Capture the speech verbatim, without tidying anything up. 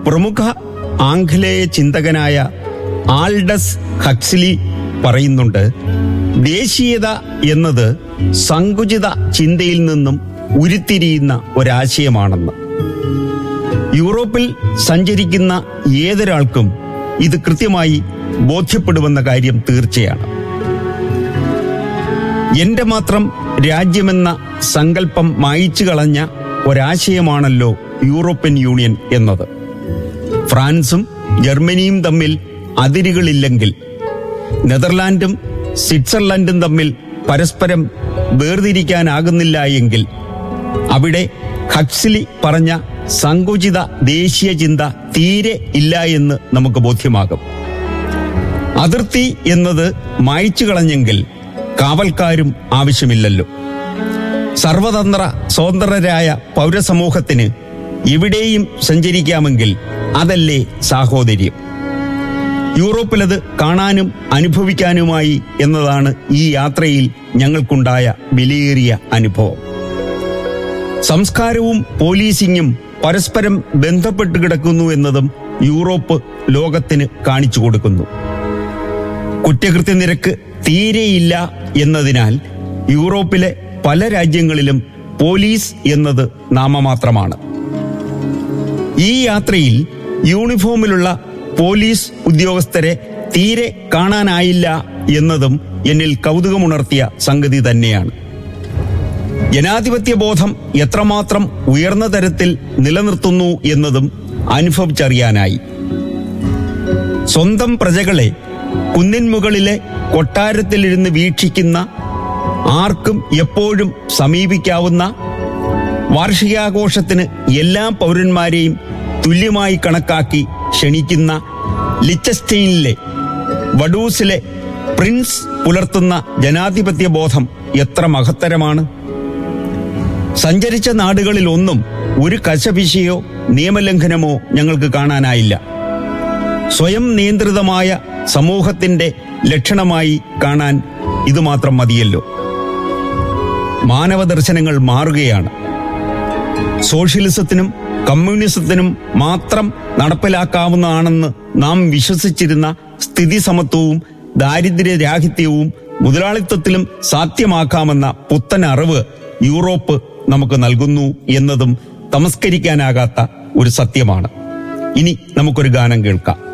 പ്രമുഖ ആംഗലേയ ചിന്തകനായ Aldous Huxley പറയുന്നുണ്ട്, ദേശീയത എന്നത് സങ്കുചിത ചിന്തയിൽ നിന്നും ഉരുത്തിരിയുന്ന ഒരാശയമാണെന്ന്. യൂറോപ്പിൽ സഞ്ചരിക്കുന്ന ഏതൊരാൾക്കും ഇത് കൃത്യമായി ബോധ്യപ്പെടുമെന്ന കാര്യം തീർച്ചയാണ്. എന്റെ മാത്രം രാജ്യമെന്ന സങ്കല്പം മായിച്ചു കളഞ്ഞ ഒരാശയമാണല്ലോ യൂറോപ്യൻ യൂണിയൻ എന്നത്. ഫ്രാൻസും ജർമ്മനിയും തമ്മിൽ അതിരുകളില്ലെങ്കിൽ, നെതർലാൻഡും സ്വിറ്റ്സർലൻഡും തമ്മിൽ പരസ്പരം വേർതിരിക്കാനാകുന്നില്ല എങ്കിൽ, അവിടെ ഹക്സ്ലി പറഞ്ഞ സങ്കുചിത ദേശീയ ചിന്ത തീരെ ഇല്ല എന്ന് നമുക്ക് ബോധ്യമാകും. അതിർത്തി എന്നത് മായ്ച്ചു കളഞ്ഞെങ്കിൽ കാവൽക്കാരും ആവശ്യമില്ലല്ലോ. സർവതന്ത്ര സ്വതന്ത്രരായ പൗരസമൂഹത്തിന് എവിടെയും സഞ്ചരിക്കാമെങ്കിൽ അതല്ലേ സാഹോദര്യം. യൂറോപ്പിലത് കാണാനും അനുഭവിക്കാനുമായി എന്നതാണ് ഈ യാത്രയിൽ ഞങ്ങൾക്കുണ്ടായ വിലയേറിയ അനുഭവം. സംസ്കാരവും പോലീസിങ്ങും പരസ്പരം ബന്ധപ്പെട്ട് കിടക്കുന്നു എന്നതും യൂറോപ്പ് ലോകത്തിന് കാണിച്ചു കൊടുക്കുന്നു. കുറ്റകൃത്യ നിരക്ക് തീരെയില്ല എന്നതിനാൽ യൂറോപ്പിലെ പല രാജ്യങ്ങളിലും പോലീസ് എന്നത് നാമമാത്രമാണ്. ഈ യാത്രയിൽ യൂണിഫോമിലുള്ള പോലീസ് ഉദ്യോഗസ്ഥരെ തീരെ കാണാനായില്ല എന്നതും എന്നിൽ കൗതുകമുണർത്തിയ സംഗതി തന്നെയാണ്. ജനാധിപത്യ ബോധം എത്രമാത്രം ഉയർന്ന തരത്തിൽ നിലനിർത്തുന്നു എന്നതും അനുഭവിച്ചറിയാനായി. സ്വന്തം പ്രജകളെ കുന്നിൻ മുകളിലെ കൊട്ടാരത്തിലിരുന്ന് വീക്ഷിക്കുന്ന, ആർക്കും എപ്പോഴും സമീപിക്കാവുന്ന, വാർഷികാഘോഷത്തിന് എല്ലാ പൗരന്മാരെയും തുല്യമായി കണക്കാക്കി ക്ഷണിക്കുന്ന ലിച്ചസ്റ്റെയിനിലെ വഡൂസിലെ പ്രിൻസ് പുലർത്തുന്ന ജനാധിപത്യ ബോധം എത്ര മഹത്തരമാണ്. സഞ്ചരിച്ച നാടുകളിൽ ഒന്നും ഒരു കശപിശയോ നിയമലംഘനമോ ഞങ്ങൾക്ക് കാണാനായില്ല. സ്വയം നിയന്ത്രിതമായ സമൂഹത്തിന്റെ ലക്ഷണമായി കാണാൻ ഇതുമാത്രം മതിയല്ലോ. മാനവദർശനങ്ങൾ മാറുകയാണ്. സോഷ്യലിസത്തിനും കമ്മ്യൂണിസത്തിനും മാത്രം നടപ്പിലാക്കാവുന്നതാണെന്ന് നാം വിശ്വസിച്ചിരുന്ന സ്ഥിതി സമത്വവും ദാരിദ്ര്യരാഹിത്യവും മുതലാളിത്തത്തിലും സാധ്യമാക്കാമെന്ന പുത്തൻ അറിവ് യൂറോപ്പ് നമുക്ക് നൽകുന്നു എന്നതും തമസ്കരിക്കാനാകാത്ത ഒരു സത്യമാണ്. ഇനി നമുക്കൊരു ഗാനം കേൾക്കാം.